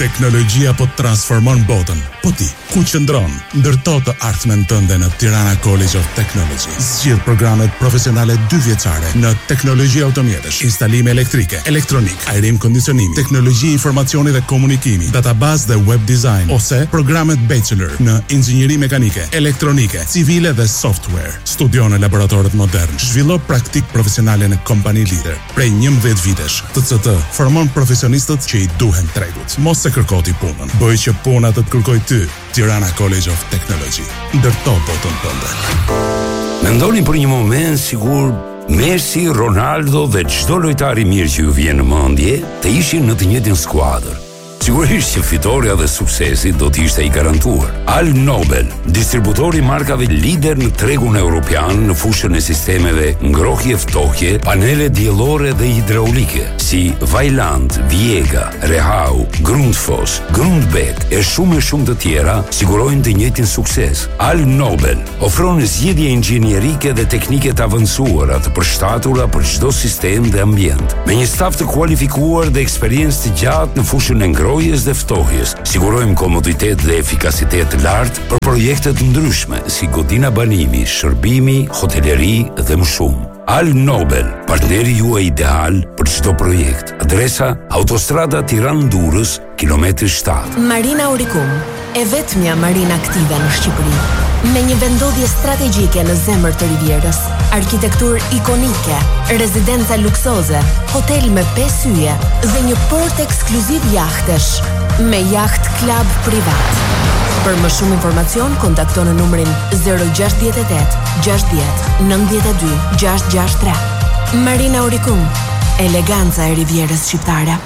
Teknologjia po transformon botën. Po ti, ku qëndron? Ndërto të ardhmen tënde në Tirana College of Technology. Zgjidh programet profesionale 2 vjeçare në teknologji automjetësh, instalime elektrike, elektronik, ajrim kondicionimi, teknologji informacioni dhe komunikimi, database dhe web design, ose programet bachelor në inxhinieri mekanike, elektronike, civile dhe software. Studio në laboratorët modern. Zhvillo praktik profesionale në kompani lider. Prej 11 vitesh, TCT formon profesionistët që i duhen tregut. Mos se kërko ti punën. Bëj që puna të të kërkoj ty. Tirana College of Technology. Ndërto botën tënde. Mendoni për një moment sigur Messi, Ronaldo dhe çdo lojtar i mirë që ju vjen në mendje të ishin në të njëjtin skuadër. Sigurisht që fitoria dhe suksesi do të ishte i garantuar. Al Nobel, distributori markave lider në tregun evropian në fushën e sistemeve ngrohje ftohje, panele diellore dhe hidraulike, si Vaillant, Viega, Rehau, Grundfos, Grundbeck e shumë të tjera, sigurojnë të njëjtin sukses. Al Nobel ofron zgjidhje inxhinierike dhe teknike të avancuara të përshtatura për çdo sistem dhe ambient. Me një staf të kualifikuar dhe eksperiencë të gjatë në fushën e ngrohjes dhe ftohjes, sigurojmë komoditet dhe efikasitet të lartë për projekte të ndryshme si godina banimi, shërbimi, hoteleri dhe më shumë. Al Nobel, partneri juaj ideal për çdo projekt. Adresa: Autostrada Tiranë-Durrës, kilometri 7. Marina Auricum, e vetmja marina aktive në Shqipëri, me një vendodhje strategjike në zemër të Rivierës, arkitektur ikonike, rezidenca luksoze, hotel me 5 yje dhe një port ekskluziv jahtesh, me jaht klub privat. Për më shumë informacion, kontakto në numrin 068 60 92 663. Marina Auricum, eleganca e Rivierës shqiptare.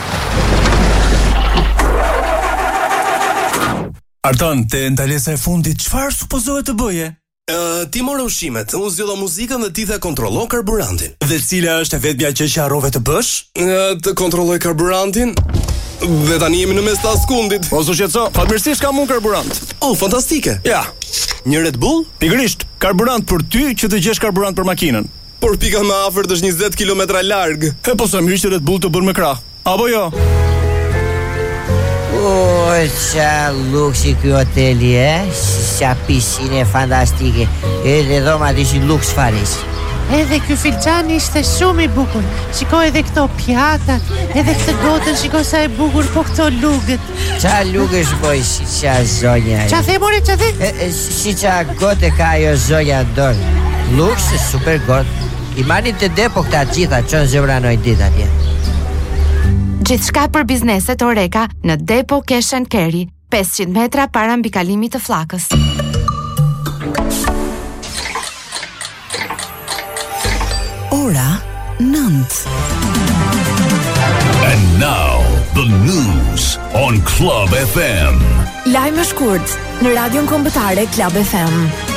Arton, te ndalesa e fundit, çfarë supozohet të bëje? Ti morë ushqimet, unë zgjodha muzikën dhe ti the kontrollon karburantin. Dhe cila është e vetmja gjë që harrove të bësh? Të kontrolloj karburantin. Dhe tani jemi në mes të askundit. Po s'u shqetëso, fatmirësisht kam unë karburant. Oh, fantastike. Ja. Një Red Bull? Pikërisht, karburant për ty që të gjesh karburant për makinën. Por pika më afërt është 20 kilometra larg. E po sa mirë që Red Bull të bën me krah. Apo jo? Qa luksi ky hoteli, qa piscine fantastike. Edhe dhomat ishin luks faris. Edhe ky filxhan ishte shumë i bukur. Shikoj edhe këto pjatat, edhe këtë gotën, shikoj sa e bukur, po këto lugët. Qa lugësh boj, si qa zonja. Qa the, more, qa the? Si qa gote ka ajo zonja dorë. Luks, super gotë. I marrin të depo këta gjitha, qonë zëvranoj dit atje. Gjithçka për bizneset Oreka në Depo Cash and Carry, 500 metra para mbi kalimit të flakës. Ora 9. And now the news on Club FM. Lajme shkurt në radion kombëtare Club FM.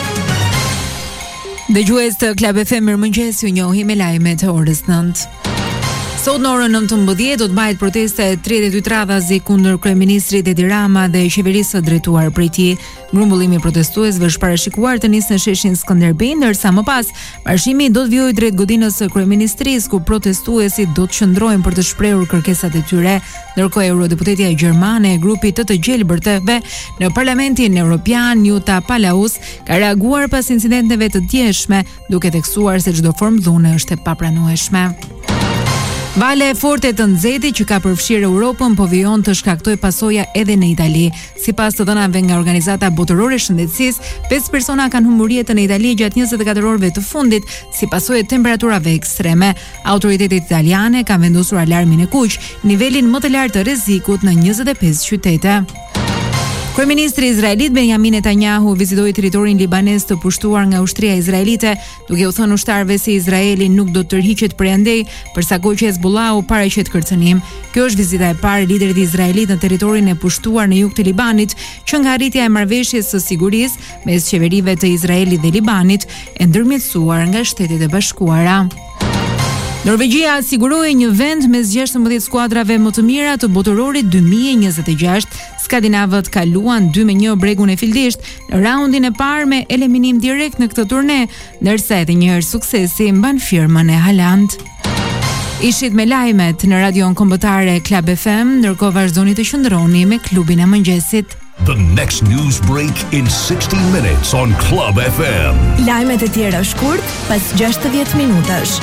Dëgjues të Club FM, mirëmëngjes, ju njohim me lajmet e orës 9. Sot në orën 19 do të bëhet proteste 32 radhazi kundër kryeministrit Edi Rama dhe qeverisë së drejtuar prej tij. Grumbullimi protestuesve është parashikuar të nisë në sheshin Skënderbej, ndërsa më pas marshimi do të vijojë drejt godinës së kryeministrisë, ku protestuesit do të qëndrojnë për të shprehur kërkesat e tyre. Ndërkohë eurodeputetja gjermane e grupit të gjelbërtëve në Parlamentin Evropian, Jutta Paulaus, ka reaguar pas incidenteve të djeshme, duke theksuar se çdo formë dhune është e papranueshme. Vale e forte të nxehtit që ka përfshirë Europën po vijon të shkaktojë pasoja edhe në Itali. Sipas të dhënave nga Organizata Botërore e Shëndetësisë, 5 persona kanë humbur jetën në Itali gjatë 24 orëve të fundit si pasojë të temperaturave ekstreme. Autoritetet italiane kanë vendosur alarmin e kuq, nivelin më të lartë të rrezikut në 25 qytete. Kryeministri izraelit Benjamin Netanyahu vizitoi territorin libanez të pushtuar nga ushtria izraelite, duke u thënë ushtarëve se Izraeli nuk do të tërhiqet prej andej, përsa kohë që Hezbollahu paraqet kërcënim. Kjo është vizita e parë e liderit izraelit në territorin e pushtuar në jug të Libanit, që nga arritja e marrëveshjes së sigurisë mes qeverive të Izraelit dhe Libanit e ndërmjetësuar nga Shtetet e Bashkuara. Norvegjia siguroi një vend mes 16 skuadrave më të mira të botërorit 2026. Skandinavët kaluan 2-1 bregun e Fildisht në raundin e parë me eliminim direkt në këtë turne, ndërsa edhe një herë suksesi mban firmën e Haaland. Ishit me lajmet në radion kombëtare Club FM, ndërkohë vazhdoni të qëndroni me klubin e mëngjesit. The next news break in 60 minutes on Club FM. Lajmet e tjera shkurt pas 60 minutash.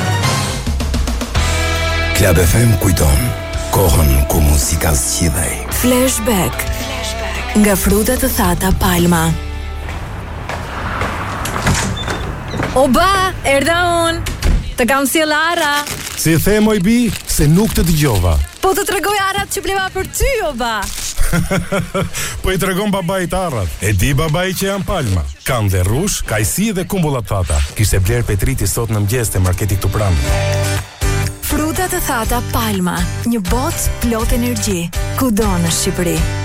Club FM kujton kohën ku muzika zgjidhej. Flashback. Nga frutat të thata Palma. Oba, erdha unë. Të kam sjell Ara. Si the moj bi, se nuk të dëgjova. Po të tregoj arat që bleva për ty, oba. Po i tregon babait arrat. E di babai që janë Palma. Kanë dhe rrush, kajsi dhe kumbullat thata. Kishte bler Petriti sot në mëngjes te marketi këtu pranë. Frutat të thata Palma, një botë plot energji, kudo në Shqipëri.